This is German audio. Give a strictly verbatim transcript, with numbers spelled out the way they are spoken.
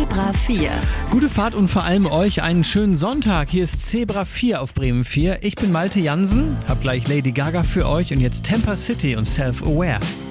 Zebra vier. Gute Fahrt und vor allem euch einen schönen Sonntag. Hier ist Zebra vier auf Bremen vier. Ich bin Malte Jansen, hab gleich Lady Gaga für euch und jetzt Temper City und Self-Aware.